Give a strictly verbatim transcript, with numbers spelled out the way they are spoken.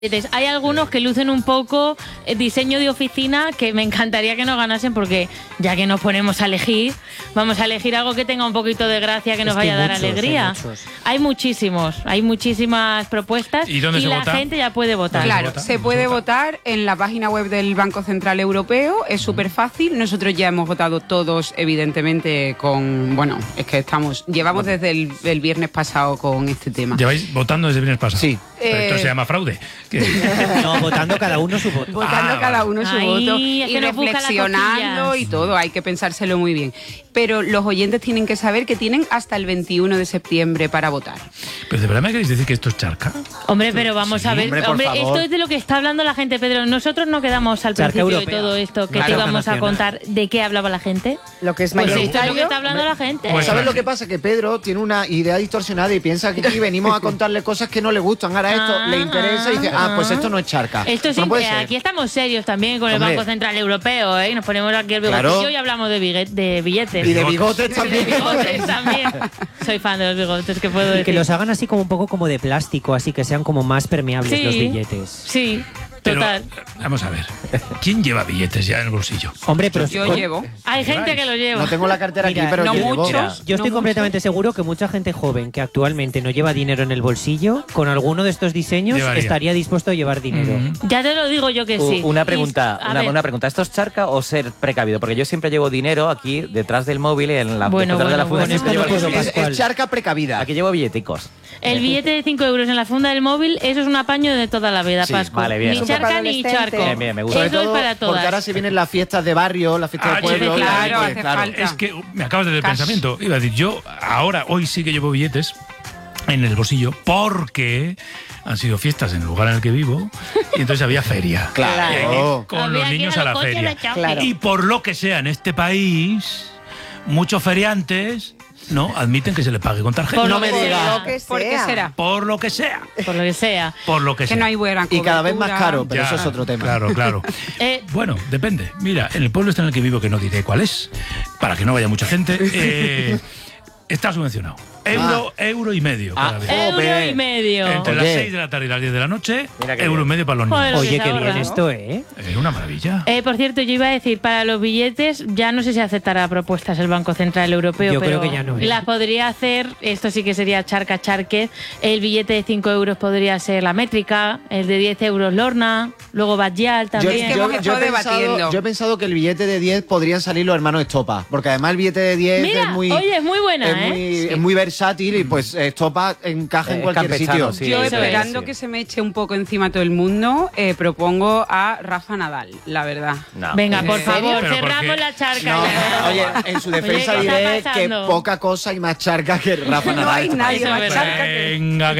Hay algunos que lucen un poco el diseño de oficina que me encantaría que nos ganasen porque ya que nos ponemos a elegir, vamos a elegir algo que tenga un poquito de gracia, que nos es vaya que a dar muchos, alegría. Hay, muchos. hay muchísimos, hay muchísimas propuestas y, dónde y se la vota? gente ya puede votar. Claro, se, vota? se puede votar en la página web del Banco Central Europeo, es súper fácil. Nosotros ya hemos votado todos, evidentemente, con... Bueno, es que estamos... Llevamos desde el, el viernes pasado con este tema. ¿Lleváis votando desde el viernes pasado? Sí. Pero esto Eh, se llama fraude. ¿Qué? No, votando cada uno su voto. Votando Ah, cada vale. uno su Ay, voto es y que nos busca las reflexionando cosquillas. y todo, hay que pensárselo muy bien. Pero los oyentes tienen que saber que tienen hasta el veintiuno de septiembre para votar. ¿Pero de verdad me queréis decir que esto es charca? Hombre, pero vamos Sí, a ver, hombre, por hombre, favor. esto es de lo que está hablando la gente, Pedro. Nosotros no quedamos al Charca principio europea. de todo esto que Claro, te íbamos a nacional. contar de qué hablaba la gente. Lo que es Pues esto es lo mayoritario. que está hablando la gente. Pues- ¿Sabes lo que pasa? Que Pedro tiene una idea distorsionada y piensa que aquí venimos a contarle cosas que no le gustan. Ahora esto Ah, le interesa y dice, ah, pues esto no es charca. Esto no sí, puede eh, ser. aquí estamos serios también con el Hombre. Banco Central Europeo, ¿eh? Nos ponemos aquí el Claro. bigotillo y hablamos de, bigue- de billetes. Y de bigotes también. De bigotes también. Soy fan de los bigotes, que puedo decir. Que los hagan así como un poco como de plástico, así que sean como más permeables Sí. los billetes. Sí, Pero, total. vamos a ver. ¿Quién lleva billetes ya en el bolsillo? Hombre, pero Yo con- llevo. Hay gente que lo lleva. No tengo la cartera Mira, aquí, pero no yo llevo. mucho. Mira, yo estoy No completamente seguro que mucha gente joven que actualmente no lleva dinero en el bolsillo, con alguno de estos diseños Llevaría. estaría dispuesto a llevar dinero. Mm. Ya te lo digo yo que sí. U- Una Y- pregunta, a una, ver, una pregunta. ¿Esto es charca o ser precavido? Porque yo siempre llevo dinero aquí detrás del móvil en la Bueno, detrás de la bueno, funda. bueno, siempre llevo esto no el puedo bolsillo. Es, Pascual. es charca precavida. Aquí llevo billeticos. El billete de cinco euros en la funda del móvil, eso es un apaño de toda la vida, Sí, Pascu. vale, bien. Ni Es un charca poco ni adolescente. charco. Bien, bien, me gusta. Sobre Eso todo es para todas. porque ahora se vienen las fiestas de barrio, las fiestas Ah, de pueblo. sí, y claro, pues, hace claro. falta. Es que me acabas de dar el Cash. pensamiento. Iba a decir, yo ahora, hoy sí que llevo billetes en el bolsillo porque han sido fiestas en el lugar en el que vivo y entonces había feria. Claro. Y hay que ir con Había los que ir niños a a la los coches feria. de choque. Claro. Y por lo que sea en este país, muchos feriantes no admiten que se les pague con tarjeta. Por No lo me que digas. sea. Lo que ¿Por qué sea. será? Por lo que sea. Por lo que sea. Por lo que Que sea. no hay buena Y cada vez más cobertura. caro, pero Ya, eso es otro tema. Claro, claro. Eh, Bueno, depende. Mira, en el pueblo este en el que vivo, que no diré cuál es, para que no vaya mucha gente, eh, está subvencionado. Euro, euro y medio cada Ah, vez. euro Jope. y medio. Entre Oye. las seis de la tarde y las diez de la noche, Mira qué euro y bien. medio para los Joder, niños. lo que Oye, se qué ahorra, bien ¿no? esto, ¿eh? Es una maravilla. Eh, por cierto, yo iba a decir, para los billetes, ya no sé si aceptará propuestas el Banco Central Europeo, Yo pero creo que ya no, ¿eh? las podría hacer, esto sí que sería charca charque, el billete de cinco euros podría ser la métrica, el de diez euros Lorna, luego Badial Yo, también. que hemos estado he pensado, debatiendo. yo he pensado que el billete de diez podrían salir los hermanos Estopa, porque además el billete de diez Mira, es muy, oye, es muy buena, es ¿eh? muy, Sí. es muy versátil y pues Estopa encaja en Es cualquier campechano, sitio. sí. Yo eso esperando es, sí. que se me eche un poco encima todo el mundo, eh, propongo a Rafa Nadal, la verdad. No. Venga, por ¿En serio? favor, ¿Pero por cerramos qué? la charca. No, ya. oye, en su defensa Oye, ¿qué está diré que pasando? poca cosa hay más charca que Rafa No Nadal. hay nadie Eso es más verdad. charca que... Venga, que